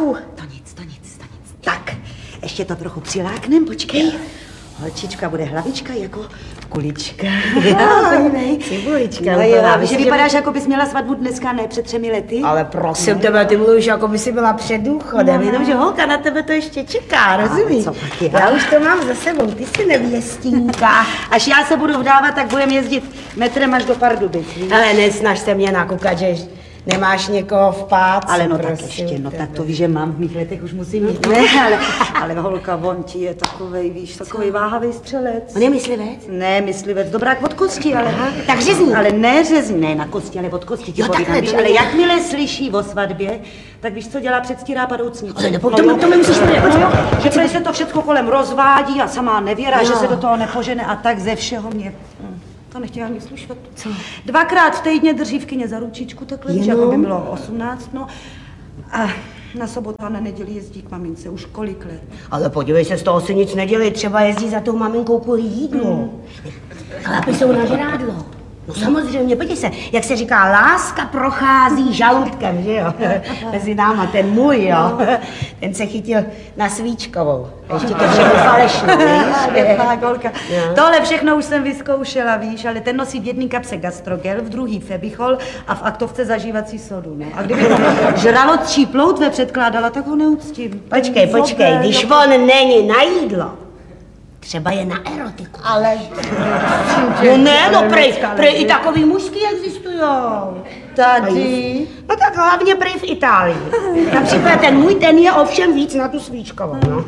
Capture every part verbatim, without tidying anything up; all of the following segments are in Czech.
Au! To nic, to nic, to nic. Tak, ještě to trochu přiláknem, počkej. Holčička bude hlavička jako kulička. Cibulička. No jo, že vypadáš, jako bys měla svatbu dneska, ne před třemi lety. Ale prosím tebe, ty mluvíš, jako by si byla před důchodem, no, jenom že holka na tebe to ještě čeká, rozumíš? Co pak je? Já už to mám za sebou, ty jsi nevěstínka. Až já se budu vdávat, tak budeme jezdit metrem až do Pardubic. Ale nesnaž se mě nakukat, že nemáš někoho v páci. Ale no tak ještě, no tak to víš, že mám v mých letech už musím mít. Ne, ale, ale holka, on ti je takovej, víš, takovej váhavý střelec. On je myslivec? Ne, myslivec, dobrák od kosti, ale... Aha, tak řezní. Ale ne řezní, ne na kosti, ale od kosti ti povídám, víš, ale jakmile slyší o svatbě, tak víš, co dělá, předstírá padoucnici. Ale nebo to, to mi musíš vědět. No, že prý se to všechno kolem rozvádí a samá nevěra, no. Že se do toho nepožene a tak ze všeho mě... To nechtěla ani slušet. Co? Dvakrát v týdně drží v kyně za ručičku, takhle, víš, jako by bylo osmnáct, no. A na sobotu a na neděli jezdí k mamince, už kolik let. Ale podívej se, z toho si nic nedělej, třeba jezdí za tou maminkou kvůli jídlu. Hmm. Chlapi jsou na žrádlo. No samozřejmě, podívej se, jak se říká, láska prochází žaludkem, že jo? Mezi náma, ten můj, jo? Ten se chytil na Svíčkovou. A ještě ke všemu falešnou, víš? Holka. Tohle všechno už jsem vyzkoušela, víš, ale ten nosí v jedný kapse gastrogel, v druhý febichol a v aktovce zažívací sodu, no. A kdyby to žralotčí ploutve předkládala, tak ho neuctím. Počkej, počkej, když on není na jídlo, třeba je na erotiku. Ale... No ne, no prej, prej i takový mužský existujou. Tady? No tak hlavně prej v Itálii. Například ten můj, ten je ovšem víc na tu Svíčkovou, no.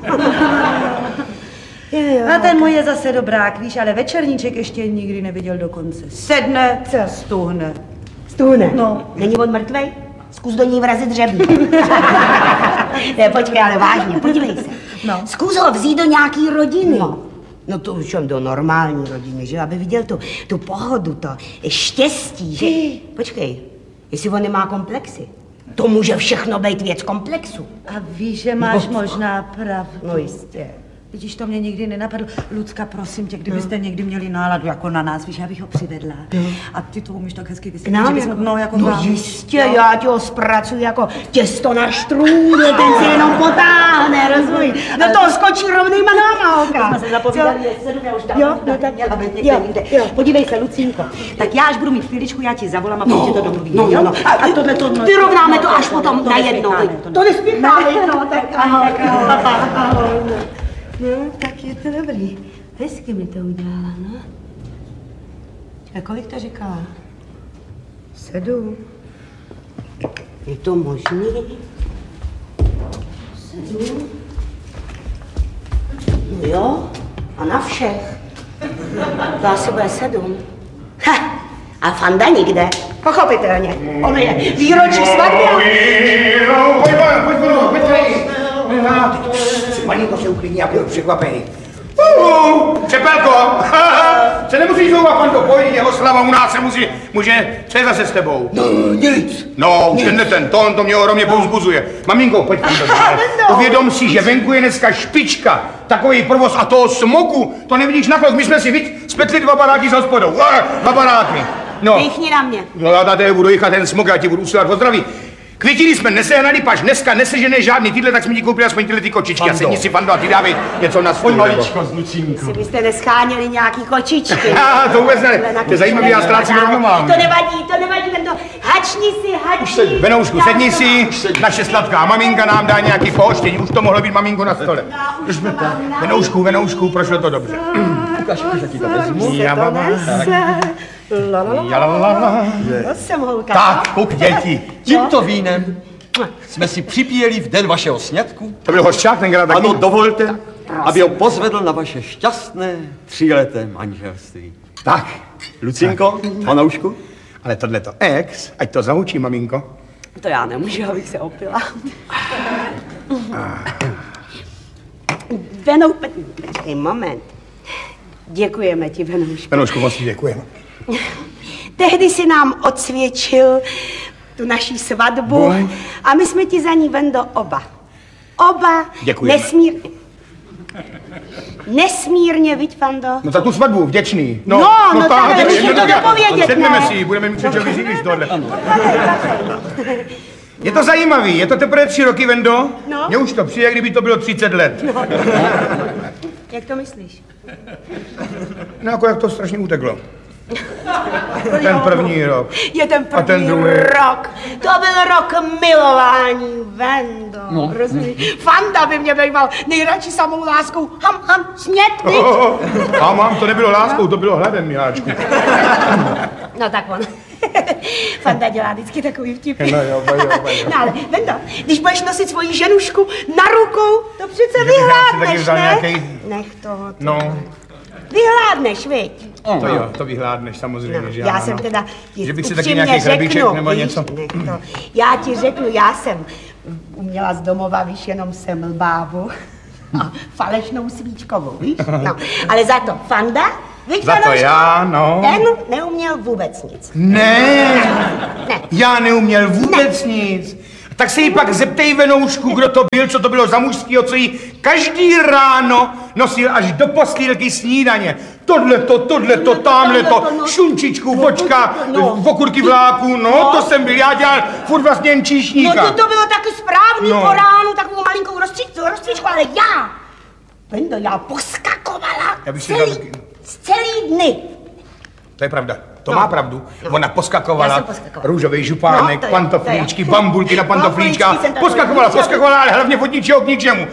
Je, jo. A ten můj je zase dobrák, víš, ale večerníček ještě nikdy neviděl do konce. Sedne, stuhne. Stuhne? No. Není on mrtvej? Zkus do ní vrazit řebí. Ne, počkej, ale vážně, podívej se. No. Zkus ho vzít do nějaký rodiny. No. No to už on do normální rodiny, že? Aby viděl tu, tu pohodu, to štěstí, že? Počkej, jestli on nemá komplexy, to může všechno být věc komplexu. A víš, že máš no. možná pravdu. No jistě. Vidíš, to mě nikdy nenapadlo. Lucka, prosím tě, kdybyste no. někdy měli náladu jako na nás, víš, já bych ho přivedla. No. A ty to umíš tak hezky vysvětlit, že bys jako, no, jako no vám, jistě, no. Já ti ho zpracuji jako těsto na štrůdě, ten si jenom potáhne, rozumíš? Do toho skočí rovnýma náma, oka. Jsme se zapovídali, sedu, já už tam jo, no, tak, měla být někde jinde. Podívej se, Lucínko, tak já až budu mít chvíličku, já ti zavolám a no, ti to domluvíme, no, jo? No, a, a tohle to... No, vyrovnáme to až potom na jednou. To nespěcháme, no, tak ahoj. No, tak je to dobrý. Hezky mi to udělala, no. A kolik to říkala? Sedm. Je to možný? Sedm. No jo, a na všech. To asi bude sedm. Ha, a Fanda nikde. Pochopitelně. Ono je výročí svatby. Pojď, pojď, pojď, pojď, malinko se uklidní a byl překvapený. Uhu, Čepelko, se nemusíš zouvat, Fando, pojď, jeho slava u nás se musí, může, co je zase s tebou? No, nic. No, už tenhle ten tón, to mě ohromně povzbuzuje. Maminko, pojď, Fando, uvědom si, že venku je dneska špička, takový provoz a toho smoku, to nevidíš na my jsme si, viď, spetli dva baráky s hospodou, dva baráky. No. Dýchni na mě. No, já tady budu jichat ten smok, já ti budu usilovat o zdraví. Květiny jsme nesehnali, paž dneska nesežené žádný tyhle, tak jsme ti koupili aspoň tyhle ty kočičky. A sedni si, Fando, a ty dávej něco na stůl. Maličko z Lucínku. Si byste nescháněli nějaký kočičky. Já, to vůbec ne. To je zajímavý, já ztrácím rovnováhu. To nevadí, to nevadí, Vendo. Hačni si, hačni. Venoušku, sedni si, naše sladká maminka nám dá nějaký pohoštění. Už to mohlo být maminko na stole. Venoušku, Venoušku, prošlo to dobře. Ukaž, ukaž, jak ti to vezmu. Já, baba. La, la, la. Ja, la, la, la. To jsem holka. Tak, kouk, děti, tímto vínem jsme si připíjeli v den vašeho sňatku. To byl hořčák tenkrát taky? Ano, dovolte, aby ho pozvedl na vaše šťastné tříleté manželství. Tak, Lucinko, Fanoušku. Ale tohleto ex, ať to zahučí, maminko. To já nemůžu, abych se opila. Venou, počkej, moment. Děkujeme ti, Venoušku. Venoušku, moc ti děkujeme. Tehdy si nám odsvědčil tu naši svatbu Boy. a my jsme ti za ní, Vendo, oba. Oba Děkujeme. nesmírně. Nesmírně, viď, Fando? No za tu svatbu, vděčný. No, no, no tak, musím to dopovědět, sedneme ne? si, budeme mít přečel vyřídit tohle. Je to zajímavý, je to teprve tři roky, Vendo? No. Mně už to přijde, kdyby to bylo třicet let. No. Jak to myslíš? No jako jak to strašně uteklo. Ten první rok. Je ten první A ten druhý. rok. To byl rok milování, Vendo. No. Rozumíš? Fanda by mě býval nejradši samou láskou. Ham, ham, smět, viď? Oh, a mám, to nebylo láskou, to bylo hladem, miláčku. No tak on. Fanda dělá vždycky takový vtipy. No jo, jo, jo. No ale, Vendo, když budeš nosit svoji ženušku na rukou, to přece Že bych já si taky vyhládneš, vzal ne? nějakej- Nech toho. ty. No, Vyhládneš, viď? to jo, to vyhládneš samozřejmě, No, že já ano. jsem teda ti Že bych si taky upřímně nějaký chlebíček řeknu, nebo víš, něco. nech to. Já ti řeknu, já jsem uměla z domova, víš, jenom semlbávu a falešnou svíčkovou, víš? No, ale za to Fanda, víš, Za to Vanožko, já, no. ten neuměl vůbec nic. Ne, Ne. já neuměl vůbec nic. Tak se jí pak zeptej, Venoušku, kdo to byl, co to bylo za mužskýho, co jí každý ráno nosil až do postýlky snídaně. Tohleto, tohleto, tamhleto, no. šunčičku, vočka, No. okurky vláku, no, to jsem byl, já dělal furt vlastně jen No číšníka. to, to bylo taky správný No. po ránu, takovou malinkou rozstřičku, rozstřičku, ale já, Vendo, já poskakovala Já bych si celý, dal- celý dny. To je pravda, to No. má pravdu. No. Ona Já poskakovala, jsem poskakovala. růžový župánek, No, to jo, pantoflíčky, to jo. bambulky na pantoflíčkách, Pantoflíčky jsem takový poskakovala, ničemu. poskakovala, ale hlavně od ničeho k ničemu.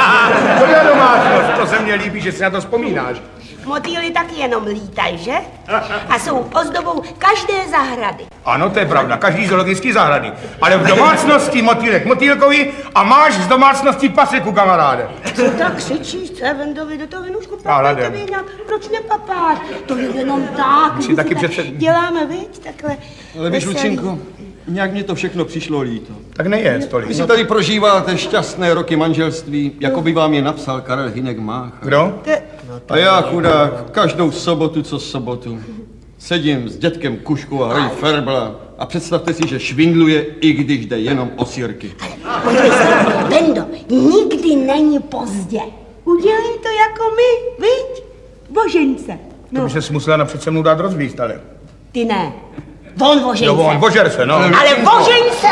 To je domácnost, to se mně líbí, že si na to vzpomínáš. Motýly taky jenom lítají, že? A jsou ozdobou každé zahrady. Ano, to je pravda, každý zoologický zahrady. Ale v domácnosti motýlek motýlkovi a máš z domácnosti paseku, kamaráde. Co tak křičíš, co je Vendovi do toho Venušku? Hladem. Proč nepapáš? To je jenom tak. Musí my taky si tak přece- děláme, viď, takhle. Ale víš, veselý. Lucinko, nějak mě to všechno přišlo líto. Tak neje Vy tolik. si tady prožíváte šťastné roky manželství, jako by vám je napsal Karel Hynek Mácha. Kdo? To- A já, chudák, každou sobotu co sobotu sedím s dětkem Kuškou a hrají ferbla a představte si, že švindluje, i když jde jenom o sirky. Podívej se, Vendo, nikdy není pozdě. Udělej to jako my, viď? Božence. To No, by se musela napřed se mnou dát rozvíst, ale. ty ne. Von Božence. Jo, on, božer se, no. Ale Božence!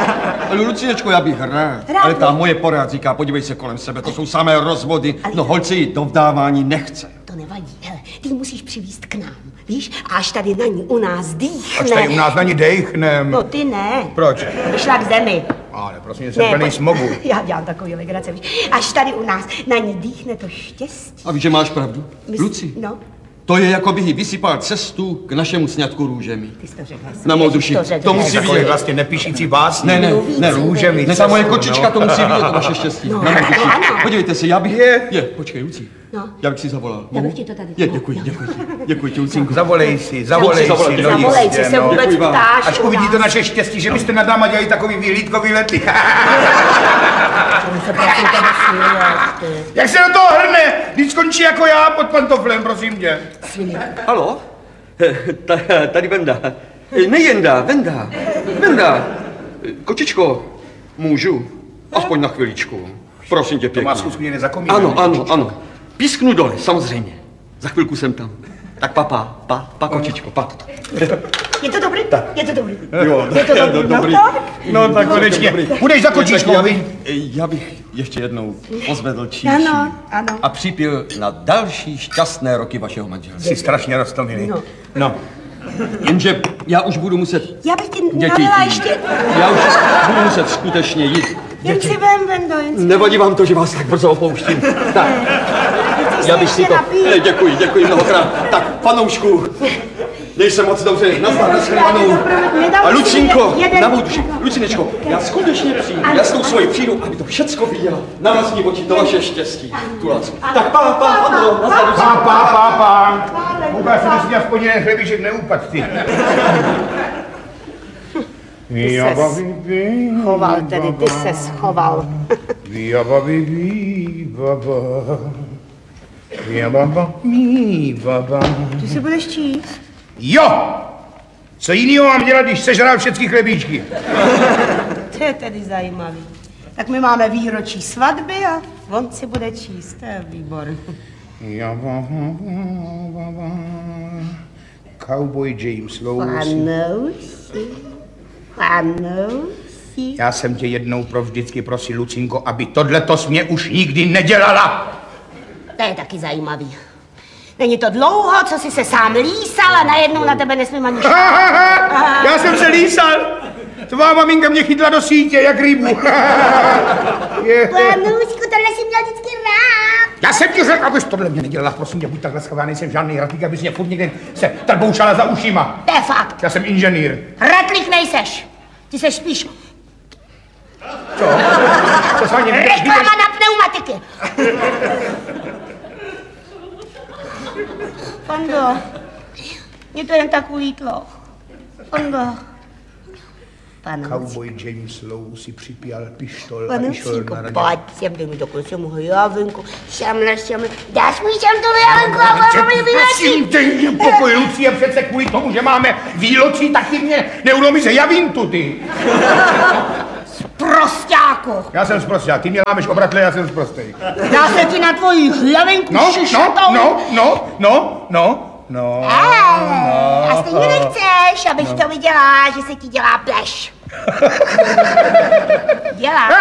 Ale Lucinečko, já bych rád, Rád ale ta bych. moje porád říká, podívej se kolem sebe, to jsou samé rozvody, no holce jí do vdávání nechce. To nevadí, hele, ty ji musíš přivést k nám, víš? A až tady na ní u nás dýchne. Až tady u nás na ní dejchnem. No ty ne. Proč? Vyšla k zemi. Ale prosím, jsem plný pojď. smogu. Já dělám takový legrace, víš? Až tady u nás na ní dýchne to štěstí. A víš, že máš pravdu? Mys- Luci, No, to je, jako by jí vysypal cestu k našemu sňatku růžemi. ty jsi to řekl. Na mou duši, To řekl to musí hezky. Takový vidět. vlastně nepíšící básní. Ne, ne, ne, Růžemi ne, ta moje cestu, kočička no. to musí vidět, to vaše štěstí. No, Na mou duši. no, ano. Podívejte se, já bych... Je. Je, počkej, Luci. No. Já bych si zavolal. Já bych Mohu? ti to tady- Je, no, děkuji, no. děkuji ti. Děkuji ti, Lucinku. Zavolej si, zavolej Jo, si, zavolej, no Zavolej, jistě, si se no. vůbec Děkuji vám. ptáš. Až u uvidíte nás. naše štěstí, že byste nad náma dělali takový výhlídkový lety. Oni se prosím tebe směješ, ty. Jak se do toho hrne, když skončí jako já pod pantoflem, prosím tě. Halo? Ta- Tady Venda. Nejenda, Venda. Venda. Kočičko, můžu? Aspoň na chviličku. Prosím tě To pěkně. má schůzku nezapomínám. Ano, ano, ano. Písknu dole, samozřejmě. Za chvilku jsem tam. Tak pa, pa, pa, pa, kočičko, pa. Je to dobrý? Je to dobrý. Jo, Je to dobrý, no dobrý. tak. No tak konečně. Půjdeš za kočičkou, já, vy? bych, já bych ještě jednou pozvedl číši Ano, ano. a připil na další šťastné roky vašeho manželství. Jsi strašně roztomilý. No. No. Jenže já už budu muset Já bych ti děti nalila jít. ještě. Já už budu muset skutečně jít. Jen si vem, Vendo, jen si. Nevadí vám to, že vás tak brzo opouštím. Tak, Ty já bych si ještě to... napij. Ne, děkuji, děkuji mnohokrát. Tak, panoušku, dej se moc dobře, nazdar, nashledanou. A Lucinko, Jeden. na mou duši, Lucinečko, já skutečně přijdu, já s tou svojí přijdu, aby to všecko viděla. Na vlastní oči, to vaše štěstí, tu lásku. Tak pá, pá, Andro, nazdar, Pá, Lucinko. pá, pá, pá. Ukáž se, že aspoň jeden chlebíček neupad, ty. Ty ses choval tedy, ty se schoval. Via babi, vi, baba. Via baba, mi, baba. Ty si budeš číst? Jo! Co jinýho mám dělat, když sežral všechny chlebíčky? To je tedy zajímavý. Tak my máme výročí svatby a on si bude číst, to je výbor. Via baba, baba. Cowboy James Lowe. Panouši, panouši. dětí. Já jsem tě jednou provždycky prosil, Lucinko, aby tohleto jsi mě už nikdy nedělala. To je taky zajímavý. Není to dlouho, co jsi se sám lísal a najednou na tebe nesmím ani šát. Já jsem se lísal. Tvá maminka mě chytla do sítě, jak rybu. Panušku, tohle jsi měl vždycky rád. Já jsem ti řekl, abys tohle mě nedělala, prosím tě, buď takhle schová, nejsem žádný ratlík, abys mě furt někde se trboušala za ušima. To je fakt. Já jsem inženýr. Ratlík nejseš. Ty seš spíš Co? Co s vámi reklama na pneumatiky. Fando, mě to jen tak ulítlo. Fando. Pane Cowboy James Lowe si připíjal pištol a išel Panoušíku, na radě. pojď sem, dej mi dokonce mohu jávinku, šamle, šamle, dáš mi sem tu jávinku a mám mi vyletí. Prosím, dej mě pokoj, Lucie, přece kvůli tomu, že máme výločí, tak ty mě neulomí se javintu, ty. Prostáku. Já jsem zprosták, ty mě lámeš obratle, já jsem zprostej. Dá se ti na tvoji hlavinku No, no, šišatou. no, no, no, no, no, Ej, a stejně nechceš, abych to viděla, že se ti dělá pleš. Dělá.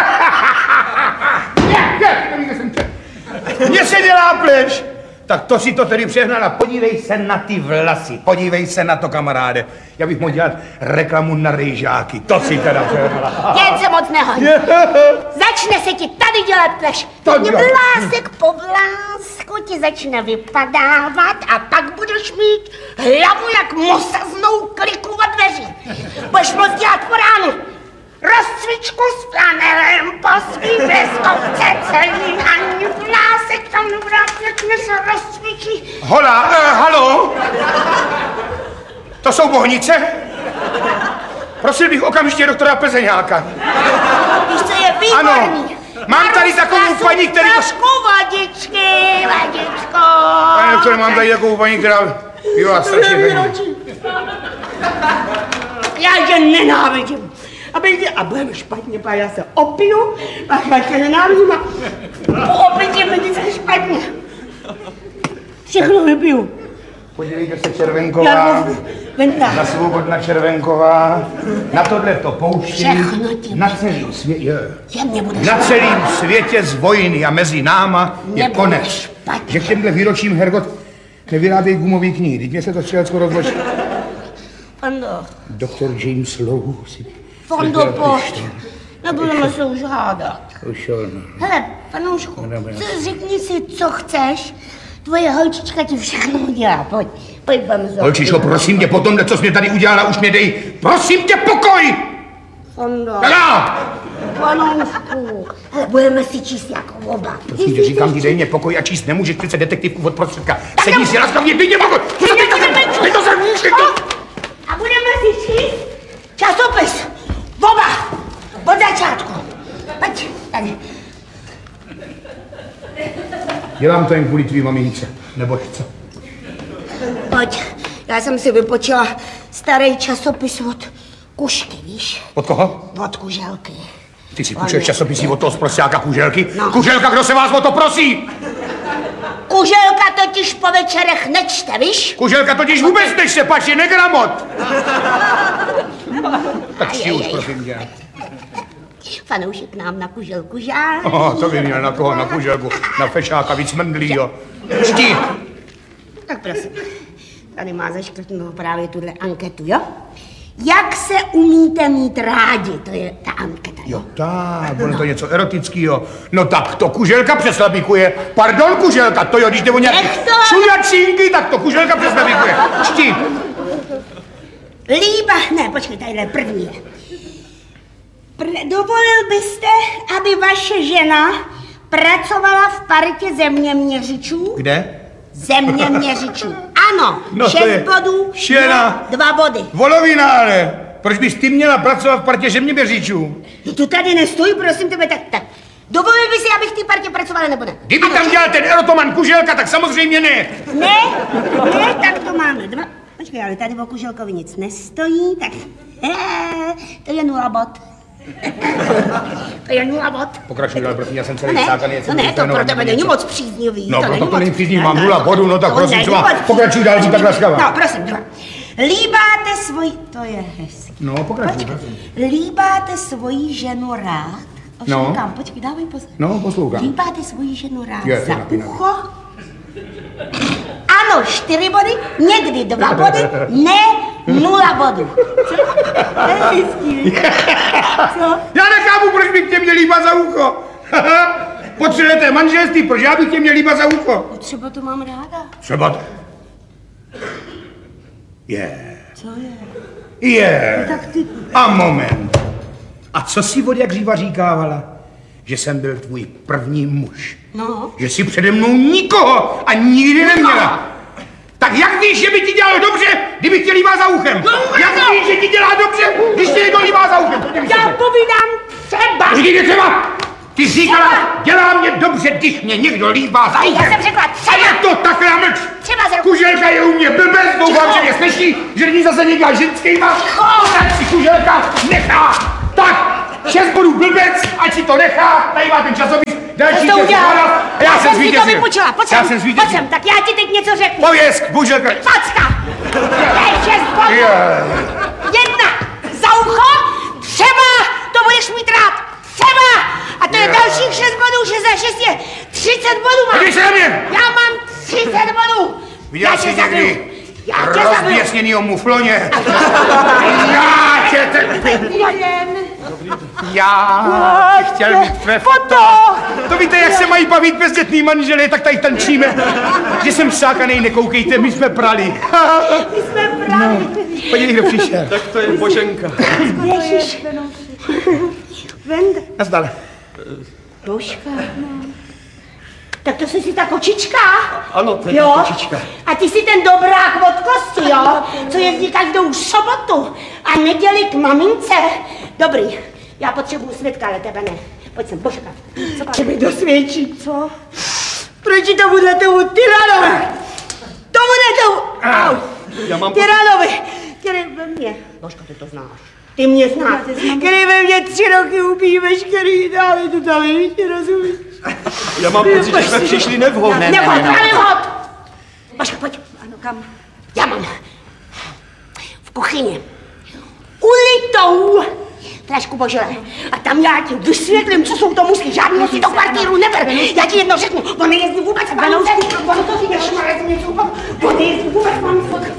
Mně se dělá pleš. Tak to si to tedy přehnala. Podívej se na ty vlasy. Podívej se na to, kamaráde. Já bych mohl dělat reklamu na rejžáky. To si teda přehnala. Jen se moc nehoď. Začne se ti tady dělat pleš. To Mě dělá. vlásek po vlásku ti začne vypadávat a pak budeš mít hlavu jak mosaznou kliku od dveří. Budeš moc dělat po ránu. Rozcvičku s flanelem po svý bleskovce celý ani vlásek tam vrátně se rozcvičí. Hola, uh, halo? To jsou bohnice? Prosil bych okamžitě doktora Pezeňáka. Víš, co je výborný? Ano, mám tady takovou paní, který to- Trošku vodičky, vodičko. Pane doktore, mám tady takovou paní, která pívá strašně pěkně. Já že nenávidím. A, bejde, a budeme špatně, pak já se opiju, pak já se nenávidím a po opitě będzie se špatně. Všechno vypiju. Podívejte se, Já Červenková. to ventá. Na Svobodna Červenková. Na tohle to pouští. Všechno ti Na vypiju. celém světě. Je mě budeš Na celém světě z vojny a mezi náma je Nebude konec. špatně. Že k těmhle výročím Hergot nevyrábějí gumový knihy. Teď mě se to střelecko rozloží. Fando, Doktor James Lowe si... Fando, pojď. Nebudeme se už hádat. Už jo, no. Hele, panoušku, No, dobré. co- řekni si, co chceš. Tvoje holčička ti všechno udělá. Pojď, pojď, Bamzo. Holčičko, prosím tě, po tomhle, co jsi mě tady udělala, už mě dej. Prosím tě, pokoj! Fando, Teda! panoušku. Hele, budeme si číst jako oba. Prosím tě, říkám ti, dej mě pokoj a číst nemůžeš přece detektivku od prostředka. Sedni si laskavě, dej mě pokoj! Teď budeme Teď to sem, teď to... A budeme si číst časopis. Oba. Od začátku. Pojď, tady. Dělám to jen kvůli tvý mamince, nebo co? Pojď. Já jsem si vypočila starý časopis od Kušky, víš? Od koho? Od Kuželky. Ty si půjčuješ časopisy od toho zprosťáka Kuželky? No. Kuželka, kdo se vás o to prosí? Kuželka totiž po večerech nečte, víš? Kuželka totiž vůbec nečte, pač je negramot. Tak čti už, prosím tě. Fanoušek nám na Kuželku žál. Oh, to by měl na koho, na Kuželku, na fešáka, víc mrdlýho. Čti. Tak prosím, tady má zaškrtnout právě tuhle anketu, jo? Jak se umíte mít rádi, to je ta anketa, jo? Jo, tak, ono to něco erotického. No tak to Kuželka přeslabikuje. Pardon, Kuželka, to jo, když jde o nějaký Nech to! čujačinky, tak to Kuželka přeslabikuje. Čti. Líba, ne, počkej, tadyhle první je. Pr- dovolil byste, aby vaše žena pracovala v partě zeměměřičů? Kde? Zeměměřičů. Ano, No to šest je bodů, šena. ne, dva body. Volovina, ale. Proč bys ty měla pracovat v partě zeměměřičů? No to tady nestojí, prosím tebe, tak, tak. Dovolil by si, abych v té partě pracovala, nebo ne? Kdyby Ano, tam dělal ten erotoman Kuželka, tak samozřejmě ne. Ne, ne, tak to máme dva. Počkej, ale tady o Kuželkovi nic nestojí, tak he, to je nula bod. To je nula bod. Pokračuj dál, prosím, já jsem celý Ne, sákaný. no ne, to pro tebe není moc příznivý. No, to není proto to moc není příznivý, příznivý. mám nula bodů, no tak To prosím, není třeba moc pokračuj dál, buď tak laskavá. No, prosím, dva. Líbáte svůj, to je hezký. No, pokračuj. Líbáte svoji ženu rád? Ovšem No. kam, počkej, dávej pozor. No, poslouchám. Líbáte svoji ženu rád Je, za napínavý. ucho? Ano, čtyři body, někdy dva body, ne, nula bodů. Co? To je hezký. Co? Já nechápu, proč bych tě měl líbat za ucho. Po třileté manželství, proč já bych tě měl líbat za ucho? Třeba to mám ráda. Třeba to. Je. Co je? Je. Tak ty... A moment. A co si od jak dříva říkávala? Že jsem byl tvůj první muž. No. Že jsi přede mnou nikoho a nikdy neměla. Tak jak víš, že by ti dělalo dobře, kdyby tě líbá za uchem? No, Jak ano. víš, že ti dělá dobře, když tě někdo líbá za uchem? Já povídám třeba. Nikdy třeba! Ty říkala, dělá mě dobře, když mě někdo líbá za uchem. Já jsem řekla A třeba. je to takhle mlč! Třeba za... Kuželka je u mě blbec, doufám, že mě slyší, že není zase někde ženskýma. Tak si kuželka nechá. Tak, šest bodů blbec, ať si to nechá, tady má ten časopis. Další to šest udělal. bodů. A já, Já jsem jsem si to zvítězil. vypučila, pojď Já sem, jsem pojď zvítězil. sem, tak já ti teď něco řeknu. Pověz, kuželka. Facka! To je šest bodů. Jedna za ucho, třeba to budeš mít rád, třeba. A to je dalších šest bodů, šest za šest je třicet bodů mám. Podívej se na mě. Já mám třicet bodů. Viděl Já jsi tě zabiju. někdy Já tě zabiju. rozběsněnýho mufloně? Já tě te... Já bych chtěl mít tvé foto. To víte, jak se mají bavit bezdětný manželé, tak tady tančíme. Že jsem sákanej, nekoukejte, my jsme prali. My jsme právě. Podívej, kdo přišel. Tak to je Boženka. Ježiš. Venda. Nazdar. Doška. Tak to jsi si ta kočička? Ano, to je Jo? kočička. A ty jsi ten dobrák od kosti, jo? Co jezdí každou sobotu a neděli k mamince. Dobrý, já potřebuju svědka, ale tebe ne. Pojď sem, Božka. Co mi dosvědčí? Co? Proč to bude tomu tyranovi? To bude tomu... Au. Já mám... Tyranovi, který ve mně... Božko, ty to znáš. Ty mě znáš. Který ve mně tři roky ubíjí veškerý dále, to tam ještě rozumíš. Já mám pocit, že jsme přišli nevhodně. Nevhod, ne, ne, nevhod! Božka, pojď. Ano, kam? Já mám v kuchyni ulitou flašku Božele. A tam já ti vysvětlím, co jsou to musky. Žádného si do kvartíru neber. Já ti jedno řeknu. On nejezdí vůbec s mamince. On to si nešmarec něco. On nejezdí vůbec s mamince.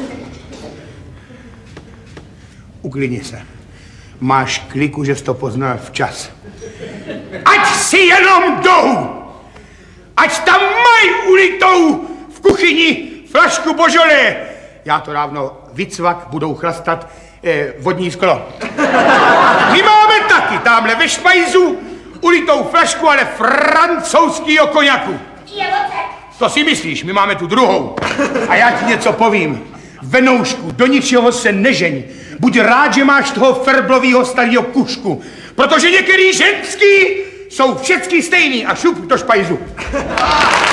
Uklidni se. Máš kliku, že jsi to poznal včas. Ať si jenom jdou! Ať tam mají ulitou v kuchyni flašku Božole! Já to dávno vycvak, budou chlastat eh, vodní sklo. My máme taky tamhle ve špajzu ulitou flašku, ale francouzskýho koněku. To si myslíš, my máme tu druhou. A já ti něco povím. Venoušku, do ničeho se nežeň. Buď rád, že máš toho ferblovýho starého kušku. Protože některý ženský jsou všecky stejný a šup do špajzu.